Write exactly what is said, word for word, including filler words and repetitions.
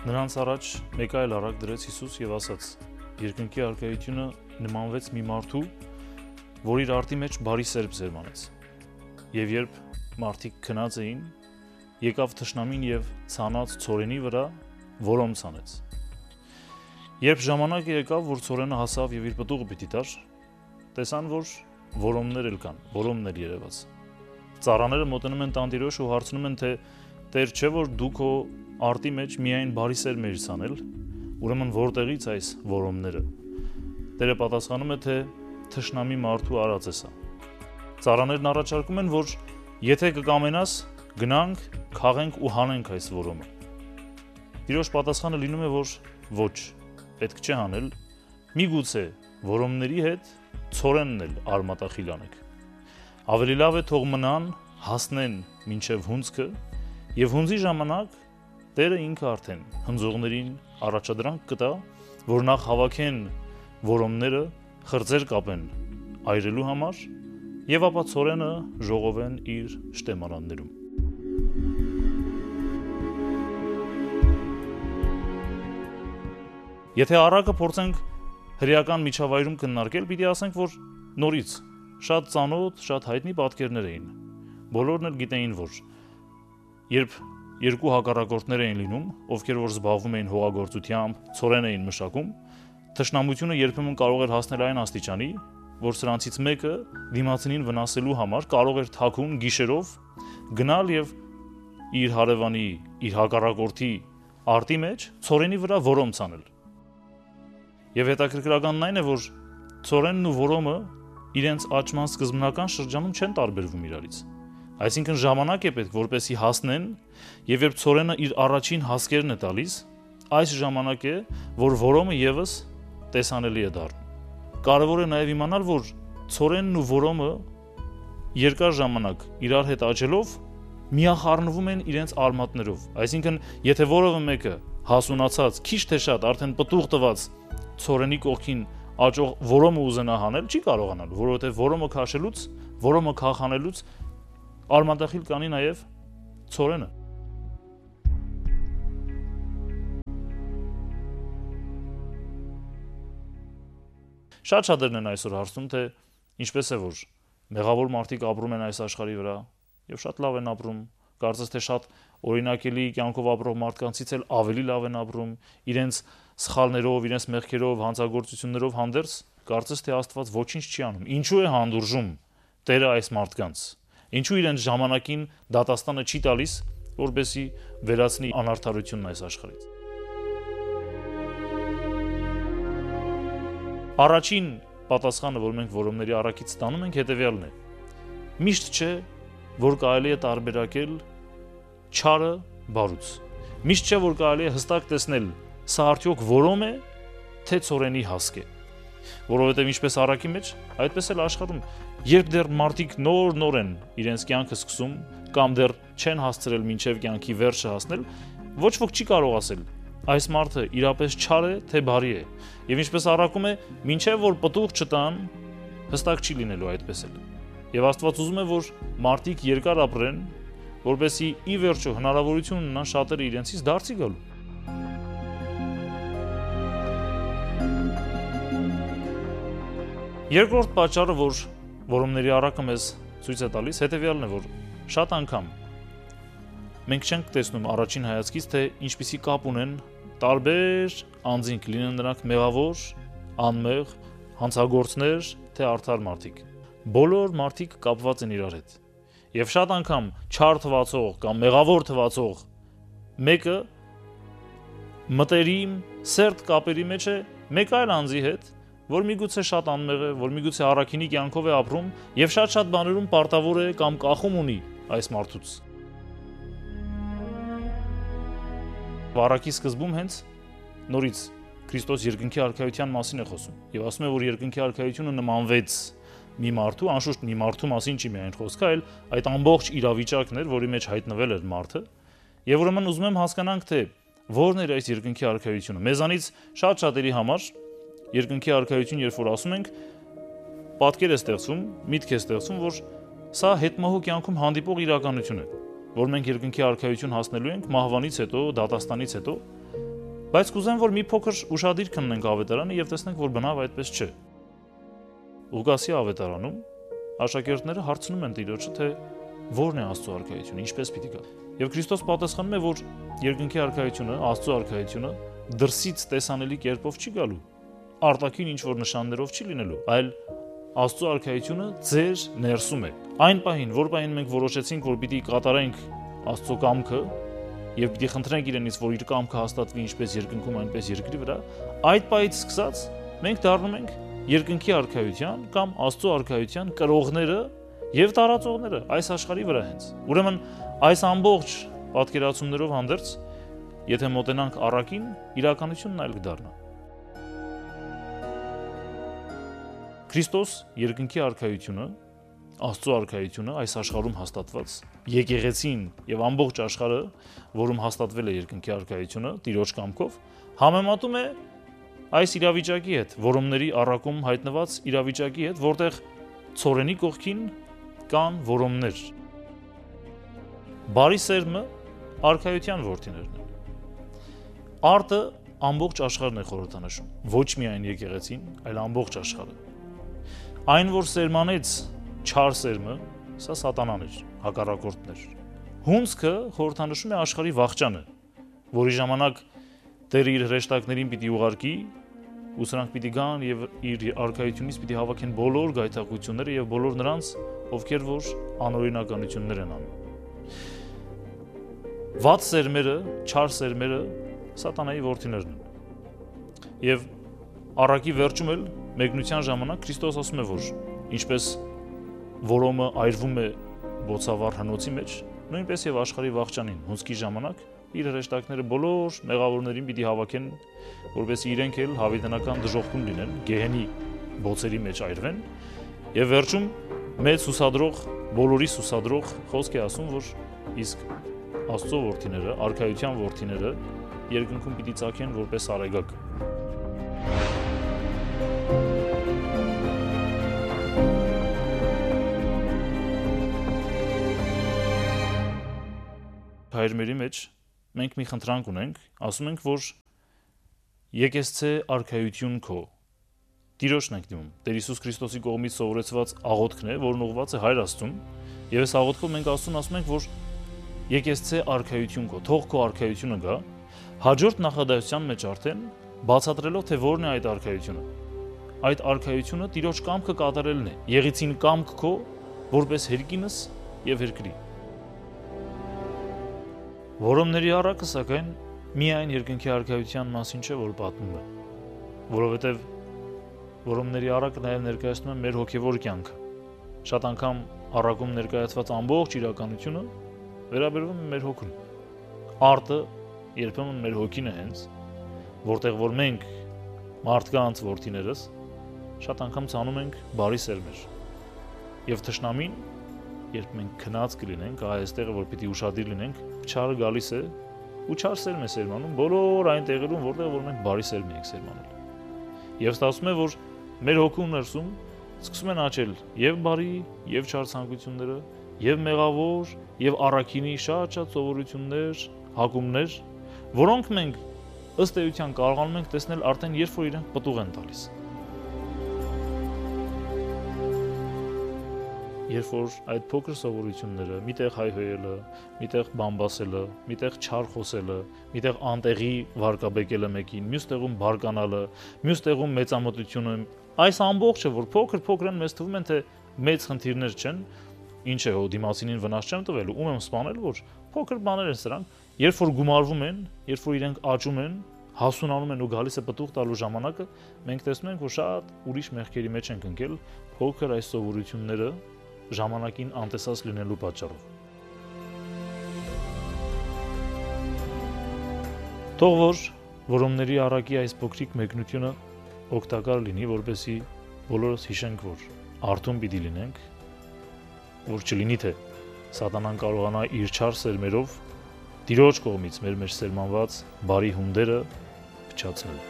Նրանց առաջ մեկ այլ առակ դրեց Հիսուս եւ ասաց. երկնքի արքայությունը նմանվեց մի մարդու, որ իր արտի մեջ բարի սերբ զերմանեց։ Եվ երբ մարդիկ քնած էին, եկավ թշնամին եւ ցանած ցորենի վրա որոմ ցանեց։ Երբ ժամանակը եկավ, որ ցորենը հասավ եւ իր պտուղը պիտի տար, տեսան, որ որոմներ էլ կան, որոմներ երևաց։ Ծառաները մոտենում են տանտիրոջ ու հարցնում են, թե Տեր, չէ՞ որ դու քո արտի մեջ միայն բարի սեր մեր ցանել, ուրեմն որտեղից այս որոմները։ Տերը պատասխանում է, թե թշնամի մարդու արած է սա։ Ծառաներն առաջարկում են, որ եթե կկամենաս, գնանք, քաղենք ու հանենք այս որոմը։ Տիրոջ պատասխանը լինում է, որ ոչ, պետք չէ հանել, միգուցե որոմների հետ ցորենն էլ արմատախիլ անեք։ Ավելի լավ է թող մնան, հասնեն մինչև հունձքը, եւ հունձի ժամանակ Տերը ինքը արդեն հնձողներին առաջադրանք կտա, որ նախ հավաքեն որոմները, խրձեր կապեն այրելու համար եւ ապա ցորենը ժողովեն իր շտեմարաններում։ Եթե առակը փորձենք հրեական միջավայրում քննարկել, պիտի ասենք, որ նորից շատ ծանոթ, շատ հայտնի պատկերներ էին։ Բոլորն էլ գիտեին, որ երբ երկու հակառակորդներ էին լինում, ովքեր որ զբաղվում էին հողագործությամբ, ցորեն էին մշակում, թշնամությունը երբեմն կարող էր հասնել այն աստիճանի, որ սրանցից մեկը դիմացինին վնասելու համար կարող էր թաքուն գիշերով գնալ եւ իր հարևանի, իր հակառակորդի արտի մեջ ցորենի վրա որոմ ցանել։ Եվ հետաքրքրականն այն է, որ ցորենն ու որոմը իրենց աճման սկզբնական շրջանում չեն տարբերվում իրարից։ Այսինքն ժամանակ է պետք, որպեսզի հասնեն, եւ երբ ցորենը իր առաջին հասկերն է տալիս, այս ժամանակ է, որ որոմը եւս տեսանելի է դառնում։ Կարևոր է նաեւ իմանալ, որ ցորենն ու որոմը երկար ժամանակ իրար հետ աճելով միախառնվում են իրենց արմատներով։ Այսինքն, եթե որևէ մեկը հասունացած, քիչ թե շատ արդեն պտուղ տված ցորենի կողքին աճող որոմը ուզենա հանել, չի կարողանալ, որովհետեւ որոմը քաշելուց, որոմը քախանելուց արմատախիլ կանի նաև ցորենը։ Շատ շատերն են այսօր հարցնում, թե ինչպես է, որ մեղավոր մարդիկ ապրում են այս աշխարհի վրա եւ շատ լավ են ապրում, կարծես թե շատ օրինակելի կյանքով ապրող մարդկանցից էլ ավելի լավ են ապրում, իրենց սխալներով, իրենց մեղքերով, հանցագործություններով հանդերձ, կարծես թե Աստված ոչինչ չի անում։ Ինչու է հանդուրժում Տերը այս մարդկանց։ Ինչու իրենց ժամանակին դատաստանը չի տալիս, որպեսզի վերացնի անարդարությունն այս աշխարհից։ Առաջին պատասխանը, որ մենք որոմների առաքից ստանում ենք, հետևյալն է. միշտ չէ, որ կարելի է տարբերակել չարը բարուց։ Միշտ չէ, որ կարելի է հստակ տեսնել, սա արդյոք որոմ է, թե ցորենի հասկ է։ Որովհետև ինչպես առակի մեջ, այդպես էլ աշխարհում, երբ դեռ մարդիկ նոր-նոր են իրենց կյանքը սկսում կամ դեռ չեն հասցրել մինչև կյանքի վերջը հասնել, ոչ ոք չի կարող ասել այս մարդը իրապես չար է, թե բարի է։ Եվ ինչպես առակում է, մինչև որ պտուղ չտան, հստակ չի լինելու այդպես էլ։ Եվ Աստված ուզում է, որ մարդիկ երկար ապրեն, որպեսզի ի վերջո հնարավորություն ունենան շատերը իրենցից դարձի գալու։ Երկրորդ պատճառը, որ որոմների առակը մեզ ցույց է տալիս, հետևյալն է, որ շատ անգամ մենք չենք տեսնում առաջին հայացքից, թե ինչպիսի կապ ունեն տարբեր անձինք, լինեն նրանք մեղավոր, անմեղ, հանցագործներ, թե արդար մարդիկ։ Բոլոր մարդիկ կապված են իրար հետ։ Եվ շատ անգամ չար թվացող կամ մեղավոր թվացող մեկը մտերիմ, սերտ կապերի մեջ է մեկ այլ անձի հետ, որ միգուցե շատ անմեղ է, որ միգուցե առաքինի կյանքով է ապրում եւ շատ-շատ բաներում պարտավոր է կամ կախում ունի այս մարդուց։ Առաքի սկզբում հենց նորից Քրիստոս երկնքի արքայության մասին է խոսում եւ ասում է, որ երկնքի արքայությունը նմանվեց մի մարդու, անշուշտ մի մարդու մասին չի միայն խոսքը, այլ այդ ամբողջ իրավիճակն էր, որի մեջ հայտնվել էր մարդը, եւ ուրեմն ուզում եմ հասկանանք, թե որն էր այս երկնքի արքայությունը։ Մեզանից շատ շատերի համար երկնքի արքայություն, երբ որ ասում ենք, պատկեր է ստեղծվում, միտք է ստեղծվում, որ սա հետմահու կյանքում հանդիպող իրականություն է, որ մենք երկնքի արքայություն հասնելու ենք մահվանից հետո, դատաստանից հետո, Բայց կուզեմ, որ մի փոքր ուշադիր քննենք ավետարանը եւ տեսնենք, որ բնավ այդպես չէ։ Ղուկասի ավետարանում աշակերտները հարցնում են Տիրոջը, թե ո՞րն է Աստծո արքայությունը, ինչպես պիտի գա։ Եվ Քրիստոս պատասխանում է, որ երկնքի արքայությունը, Աստծո արքայությունը դրսից տեսանելի կերպով չի գալու, արտաքին ինչ որ նշաններով չի լինելու, այլ Աստծո արքայությունը ձեր ներսում է։ Այն պահին, որ պահին մենք որոշեցինք, որ պիտի կատարենք Աստծո կամքը եւ պիտի խնդրենք Իրենից, որ իր կամքը հաստատվի ինչպես երկնքում, այնպես երկրի վրա, այդ պահից սկսած մենք դառնում ենք երկնքի արքայության կամ Աստծո արքայության կրողները եւ տարածողները այս աշխարհի վրա հենց։ Ուրեմն այս ամբողջ պատկերացումներով հանդերձ, եթե մոտենանք առակին, իրականությունն այլ կդառնա։ Քրիստոս երկնքի արքայությունը, Աստծո արքայությունը այս աշխարհում հաստատված եկեղեցին եւ ամբողջ աշխարհը, որում հաստատվել է երկնքի արքայությունը Տիրոջ կամքով, համեմատում է այս իրավիճակի հետ, որոմների առակում հայտնված իրավիճակի հետ, որտեղ ցորենի կողքին կան որոմներ։ Բարի սերմը արքայության որդիներն են։ Արտը ամբողջ աշխարհն է խորհրդանշում, ոչ միայն եկեղեցին, այլ ամբողջ աշխարհը։ Այն, որ սերմանեց չար սերմը, սա սատանան էր, հակառակորդներ։ Հունձքը խորհրդանշում է աշխարհի վախճանը, որի ժամանակ Տերը իր հրեշտակներին պիտի ուղարկի, ու սրանք պիտի գան եւ իր արքայությունից պիտի հավաքեն բոլոր գայթակղությունները եւ բոլոր նրանց, ովքեր որ անօրինականություններ են անում։ Վատ սերմերը, չար սերմերը սատանայի որդիներն են։ Եվ առակի վերջում էլ մեկնության ժամանակ Քրիստոս ասում է, որ ինչպես որոմը այրվում է բոցավառ հնոցի մեջ, նույնպես եւ աշխարհի վախճանին հունձքի ժամանակ իր հրեշտակները բոլոր մեղավորներին պիտի հավաքեն, որովհետեւ իրենք էլ հավիտենական դժոխքում լինեն, գեհենի բոցերի մեջ այրվեն, եւ վերջում մեծ հուսադրող, բոլորի հուսադրող խոսք է ասում, որ իսկ Աստծո որդիները, արքայության որդիները երկնքում պիտի ծագեն որպես արեգակ։ Հայրմերի մեջ մենք մի խնդրանք ունենք, ասում ենք, որ եկեսցե արքայություն քո։ Տիրոջն ենք դիմում։ Տեր Հիսուս Քրիստոսի կողմից սովորեցված աղոթքն է, որն ուղղված է Հայր Աստծուն, եւ այս աղոթքով մենք Աստծուն ասում ենք, որ եկեսցե արքայություն քո, թող քո արքայությունը գա, հաջորդ նախադասության մեջ արդեն բացատրելով, թե որն է այդ արքայությունը։ Այդ արքայությունը Տիրոջ կամքը կատարելն է։ Եղիցին կամք քո, որպես հերկինս եւ հերկրի։ Որոմների առակը սակայն միայն երկնքի արքայության մասին չէ, որ պատմում է, որովհետև որոմների առակը նաև ներկայացնում է մեր հոգևոր կյանքը։ Շատ անգամ առակում ներկայացված ամբողջ իրականությունը վերաբերվում է մեր հոգուն։ Արտը երբեմն մեր հոգին է հենց, որտեղ որ մենք մարդկանց որդիներս շատ անգամ ցանում ենք բարի սերմեր։ Եվ թշնամին, երբ մենք քնած կլինենք, այստեղը որ պիտի ուշադիր լինենք, չարը գալիս է ու չար սերմ է սերմանում բոլոր այն տեղերում, որտեղ որ մենք բարի սերմ ենք սերմանել։ Եվ ստացվում է, որ մեր հոգու ներսում սկսում են աճել եւ բարի, եւ չար ցանկությունները, եւ մեղավոր, եւ առաքինի շատ-շատ սովորություններ, հակումներ, որոնք մենք ըստ էության կարողանում ենք տեսնել արդեն երբ որ իրենք պտուղ են տալիս։ Երբ որ այդ փոքր սովորությունները, միտեղ հայհոյելը, միտեղ բամբասելը, միտեղ չար խոսելը, միտեղ անտեղի վարկաբեկելը մեկին, մյուս տեղում բարկանալը, մյուս տեղում մեծամտությունը, այս ամբողջը, որ փոքր-փոքր են, մեզ թվում են, թե մեծ խնդիրներ չեն, ինչ է, հո դիմացինին վնաս չեմ տվել, ում եմ սպանել, որ փոքր բաներ են սրանք, երբ որ գումարվում են, երբ որ իրենք աճում են, հասունանում են ու գալիս է պտուղ տալու ժամանակը, մենք տեսնում ենք, որ շատ ուրիշ մեղքերի մեջ ենք ընկել փոքր այս սովորությունները ժամանակին անտեսած լինելու պատճառով։ Թող որ որոմների առակի այս փոքրիկ մեկնությունը օգտակար լինի, որպեսզի բոլորս հիշենք, որ արթուն պիտի լինենք, որ չլինի թե սատանան կարողանա իր չար սերմերով Տիրոջ կողմից մեր մեջ սերմանված բարի հումդերը փչացնել։